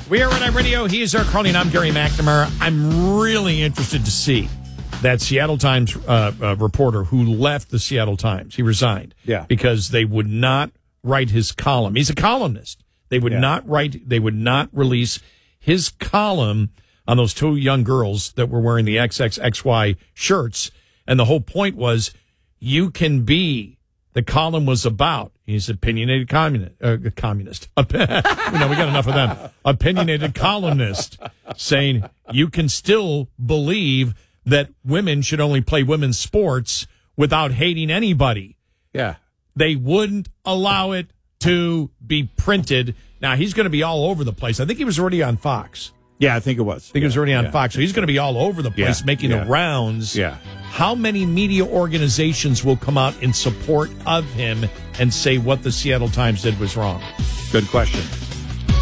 We are Red Eye Radio. He is our Carly, I'm Gary McNamara. I'm really interested to see that Seattle Times reporter who left the Seattle Times. He resigned. Yeah. Because they would not write his column. He's a columnist. They would not write, they would not release his column on those two young girls that were wearing the XXXY shirts. And the whole point was, you can be, the column was about, he's opinionated communist. We got enough of them. Opinionated columnist saying you can still believe that women should only play women's sports without hating anybody. Yeah. They wouldn't allow it to be printed. Now, he's going to be all over the place. I think he was already on Fox. Yeah, I think it was. I think he was already on Fox. So he's going to be all over the place making the rounds. Yeah. How many media organizations will come out in support of him and say what the Seattle Times did was wrong? Good question.